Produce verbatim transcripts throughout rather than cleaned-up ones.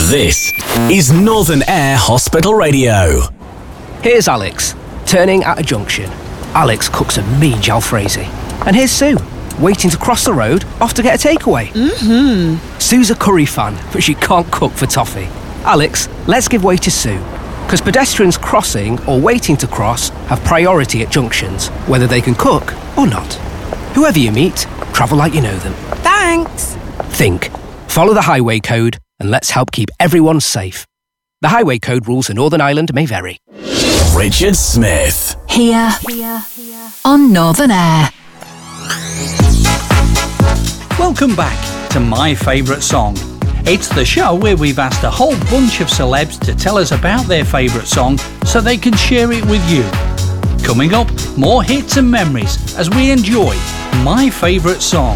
This is Northern Air Hospital Radio. Here's Alex, turning at a junction. Alex cooks a mean jalfrezi. And here's Sue, waiting to cross the road off to get a takeaway. Mm-hmm. Sue's a curry fan, but she can't cook for toffee. Alex, let's give way to Sue. Because pedestrians crossing or waiting to cross have priority at junctions, whether they can cook or not. Whoever you meet, travel like you know them. Thanks. Think. Follow the highway code and let's help keep everyone safe. The highway code rules in Northern Ireland may vary. Richard Smith. Here, here, here. On Northern Air. Welcome back to My Favourite Song. It's the show where we've asked a whole bunch of celebs to tell us about their favourite song so they can share it with you. Coming up, more hits and memories as we enjoy My Favourite Song.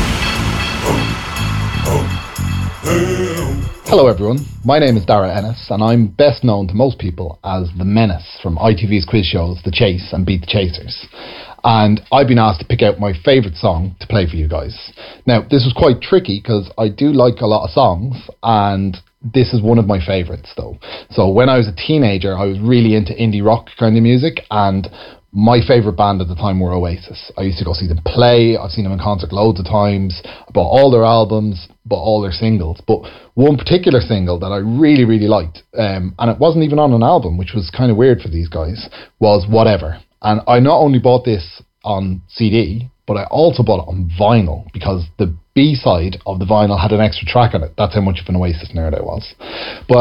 Hello everyone, my name is Dara Ennis and I'm best known to most people as the Menace from I T V's quiz shows The Chase and Beat the Chasers. And I've been asked to pick out my favourite song to play for you guys. Now, this was quite tricky because I do like a lot of songs and this is one of my favourites though. So when I was a teenager, I was really into indie rock kind of music, and my favourite band at the time were Oasis. I used to go see them play. I've seen them in concert loads of times. I bought all their albums, bought all their singles. But one particular single that I really, really liked, um, and it wasn't even on an album, which was kind of weird for these guys, was Whatever. And I not only bought this on C D, but I also bought it on vinyl because the B-side of the vinyl had an extra track on it. That's how much of an Oasis nerd I was. But